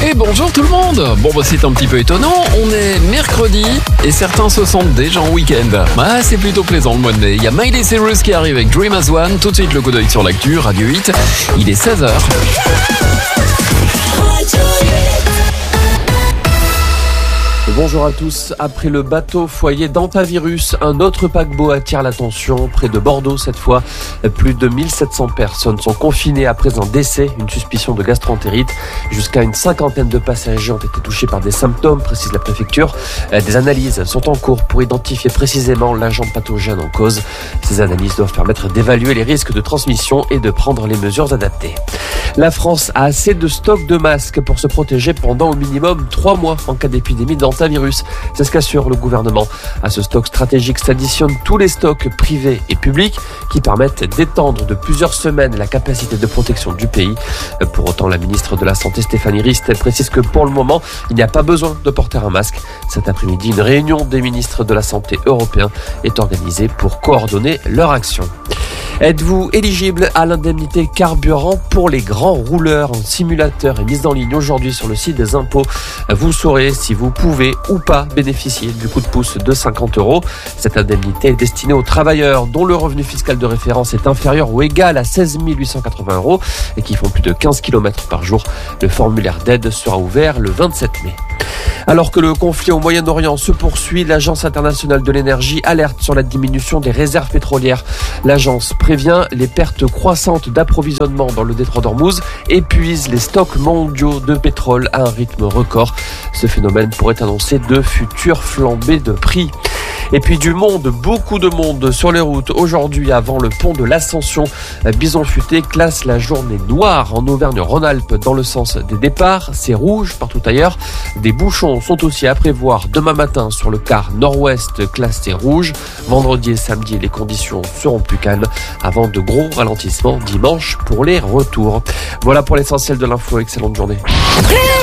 Et bonjour tout le monde. Bon c'est un petit peu étonnant, on est mercredi et certains se sentent déjà en week-end. C'est plutôt plaisant le mois de mai. Il y a Miley Cyrus qui arrive avec Dream as One. Tout de suite le coup d'œil sur l'actu, Radio 8. Il est 16h. Bonjour à tous. Après le bateau foyer d'Antavirus, un autre paquebot attire l'attention. Près de Bordeaux cette fois, plus de 1700 personnes sont confinées après un décès, une suspicion de gastroentérite. Jusqu'à une cinquantaine de passagers ont été touchés par des symptômes, précise la préfecture. Des analyses sont en cours pour identifier précisément l'agent pathogène en cause. Ces analyses doivent permettre d'évaluer les risques de transmission et de prendre les mesures adaptées. La France a assez de stocks de masques pour se protéger pendant au minimum 3 mois en cas d'épidémie d'Antavirus. C'est ce qu'assure le gouvernement. À ce stock stratégique s'additionnent tous les stocks privés et publics qui permettent d'étendre de plusieurs semaines la capacité de protection du pays. Pour autant, la ministre de la Santé Stéphanie Rist précise que pour le moment, il n'y a pas besoin de porter un masque. Cet après-midi, une réunion des ministres de la Santé européens est organisée pour coordonner leur action. Êtes-vous éligible à l'indemnité carburant pour les grands rouleurs? Un simulateur est mis en ligne aujourd'hui sur le site des impôts. Vous saurez si vous pouvez ou pas bénéficier du coup de pouce de 50 €. Cette indemnité est destinée aux travailleurs dont le revenu fiscal de référence est inférieur ou égal à 16 880 € et qui font plus de 15 km par jour. Le formulaire d'aide sera ouvert le 27 mai. Alors que le conflit au Moyen-Orient se poursuit, l'Agence internationale de l'énergie alerte sur la diminution des réserves pétrolières. L'agence prévient les pertes croissantes d'approvisionnement dans le détroit d'Ormuz épuisent les stocks mondiaux de pétrole à un rythme record. Ce phénomène pourrait annoncer de futures flambées de prix. Et puis du monde, beaucoup de monde sur les routes. Aujourd'hui, avant le pont de l'Ascension, Bison Futé classe la journée noire en Auvergne-Rhône-Alpes dans le sens des départs. C'est rouge partout ailleurs. Des bouchons sont aussi à prévoir demain matin sur le quart nord-ouest classé rouge. Vendredi et samedi, les conditions seront plus calmes avant de gros ralentissements dimanche pour les retours. Voilà pour l'essentiel de l'info. Excellente journée.